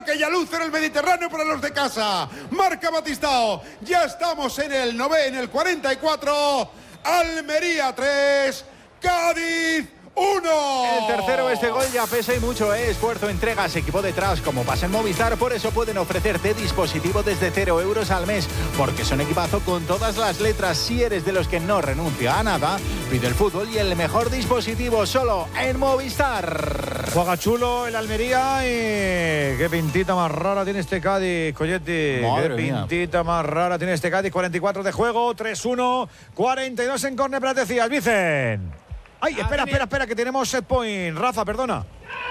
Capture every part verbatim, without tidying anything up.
Que ya luce en el Mediterráneo para los de casa. Marca Batistao. Ya estamos en el nove, en el cuarenta y cuatro. Almería tres, Cádiz uno. El tercero, este gol ya pesa y mucho, ¿eh? Esfuerzo, entregas, equipo detrás, como pasa en Movistar. Por eso pueden ofrecerte dispositivo desde cero euros al mes, porque son equipazo con todas las letras. Si eres de los que no renuncia a nada, pide el fútbol y el mejor dispositivo solo en Movistar. Juega chulo el Almería y qué pintita más rara tiene este Cádiz, Colletti. Madre qué mía. pintita más rara tiene este Cádiz. cuarenta y cuatro de juego, tres uno, cuarenta y dos en córner, pero decías, Vicen. Ay, espera, espera, espera, que tenemos set point. Rafa, perdona.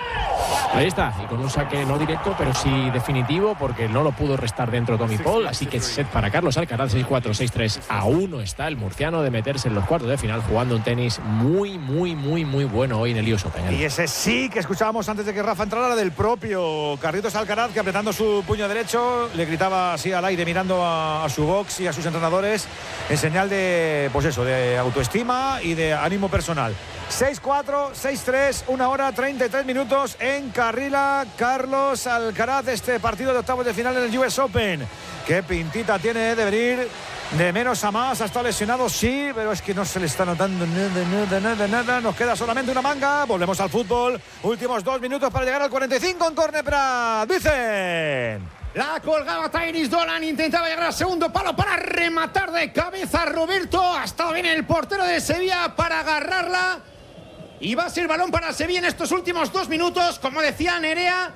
Ahí está, y con un saque no directo, pero sí definitivo, porque no lo pudo restar dentro Tommy Paul, así que set para Carlos Alcaraz. Seis cuatro, seis tres. A uno está el murciano de meterse en los cuartos de final, jugando un tenis muy, muy, muy, muy bueno hoy en el U S Open. Y ese sí que escuchábamos antes de que Rafa entrara, del propio Carlitos Alcaraz, que apretando su puño derecho le gritaba así al aire, mirando a, a su box y a sus entrenadores, en señal de, pues eso, de autoestima y de ánimo personal. seis cuatro, seis tres, una hora treinta y tres minutos en Carrila. Carlos Alcaraz, este partido de octavos de final en el U S Open. Qué pintita tiene de venir de menos a más. Ha estado lesionado, sí, pero es que no se le está notando nada, nada, nada, nada. Nos queda solamente una manga. Volvemos al fútbol. Últimos dos minutos para llegar al cuarenta y cinco en córner para Vicen. La colgaba Tainis Dolan, intentaba llegar al segundo palo para rematar de cabeza Roberto. Ha estado bien el portero de Sevilla para agarrarla. Y va a ser balón para Sevilla en estos últimos dos minutos. Como decía Nerea,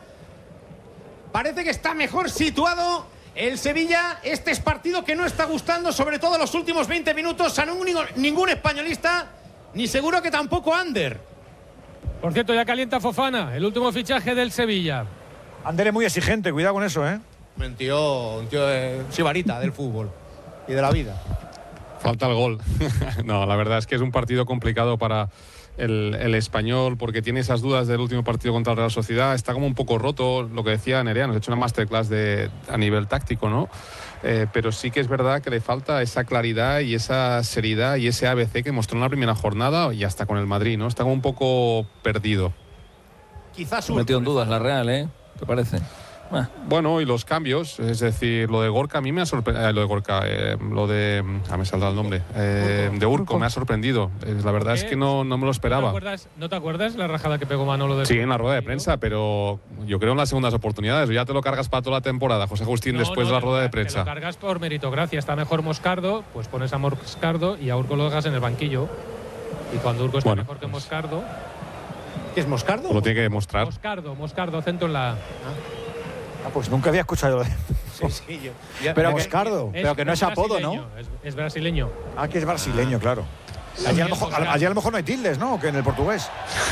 parece que está mejor situado el Sevilla. Este es partido que no está gustando, sobre todo los últimos veinte minutos, a ningún, ningún españolista, ni seguro que tampoco Ander. Por cierto, ya calienta Fofana, el último fichaje del Sevilla. Ander es muy exigente, cuidado con eso, ¿eh? Un tío, un tío de sibarita del fútbol y de la vida. Falta el gol. No, la verdad es que es un partido complicado para el, el español, porque tiene esas dudas del último partido contra la Real Sociedad. Está como un poco roto, lo que decía Nerea, nos ha hecho una masterclass de, a nivel táctico, ¿no? Eh, pero sí que es verdad que le falta esa claridad y esa seriedad y ese A B C que mostró en la primera jornada y hasta con el Madrid, ¿no? Está como un poco perdido. Quizás un... metido en dudas la Real, ¿eh? ¿Te parece? Ah. Bueno, y los cambios, es decir, lo de Gorka a mí me ha sorprendido, eh, lo de Gorka, eh, lo de, ah, me salta el nombre, eh, de Urco, me ha sorprendido. Eh, la verdad es que no, no me lo esperaba. ¿No te acuerdas, ¿no te acuerdas la rajada que pegó Manolo de... Sí, en la rueda de prensa, pero yo creo en las segundas oportunidades. Ya te lo cargas para toda la temporada, José Agustín, no, después no, de la rueda de prensa. Te lo cargas por meritocracia. Está mejor Moscardo, pues pones a Moscardo y a Urco lo dejas en el banquillo. Y cuando Urco está bueno, mejor que Moscardo... ¿Qué es Moscardo? Lo tiene que demostrar. Moscardo, Moscardo, acento en la... Ah. Ah, pues nunca había escuchado de sí, sí, yo. Ya, pero Moscardo, es, pero que no es, es apodo, ¿no? Es, es brasileño. Ah, que es brasileño, ah. claro. Allí a, lo mejor, allí a lo mejor no hay tildes, ¿no? Que en el portugués.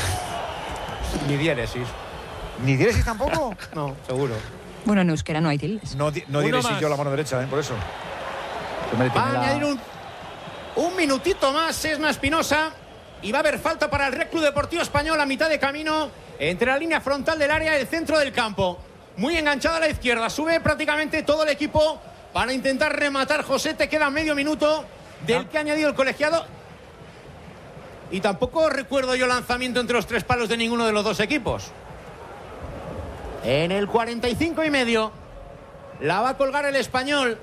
Ni diéresis. ¿Ni diéresis tampoco? No, seguro. Bueno, en euskera no hay tildes. No, no diéresis yo la mano derecha, ¿eh? Por eso. Va a añadir un, un minutito más Esma Espinosa y va a haber falta para el Real Club Deportivo Español a mitad de camino entre la línea frontal del área y el centro del campo. Muy enganchado a la izquierda, sube prácticamente todo el equipo para intentar rematar. José, te queda medio minuto del que ha añadido el colegiado. Y tampoco recuerdo yo lanzamiento entre los tres palos de ninguno de los dos equipos. En el cuarenta y cinco y medio la va a colgar el español.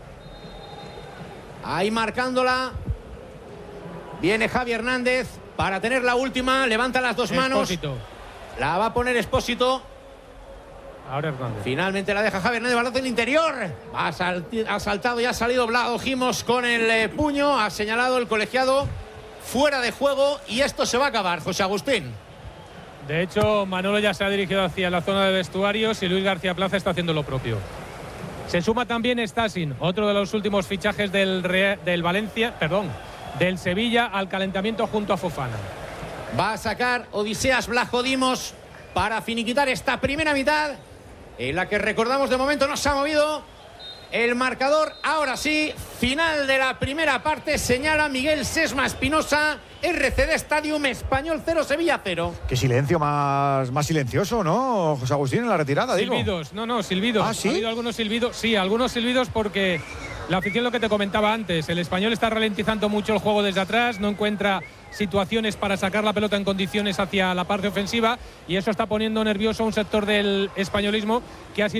Ahí marcándola. Viene Javi Hernández para tener la última. Levanta las dos manos. Expósito. La va a poner Expósito. Ahora Hernández. Finalmente la deja Javi Hernández, balón del interior. Ha, salti, ha saltado y ha salido Vlado Gimos con el eh, puño. Ha señalado el colegiado fuera de juego y esto se va a acabar, José Agustín. De hecho, Manolo ya se ha dirigido hacia la zona de vestuarios y Luis García Plaza está haciendo lo propio. Se suma también Stasin, otro de los últimos fichajes del, Real, del Valencia, perdón, del Sevilla al calentamiento junto a Fofana. Va a sacar Odiseas Vlachodimos para finiquitar esta primera mitad, en la que recordamos de momento no se ha movido el marcador. Ahora sí, final de la primera parte, señala Miguel Sesma Espinosa, R C D Stadium, Español cero, Sevilla cero. Qué silencio más, más silencioso, ¿no, José Agustín, en la retirada? Silbidos, digo. no, no, silbidos. ¿Ah, sí? Ha habido algunos silbidos, sí, algunos silbidos porque La afición, lo que te comentaba antes, el Español está ralentizando mucho el juego desde atrás, no encuentra situaciones para sacar la pelota en condiciones hacia la parte ofensiva y eso está poniendo nervioso a un sector del españolismo que ha sido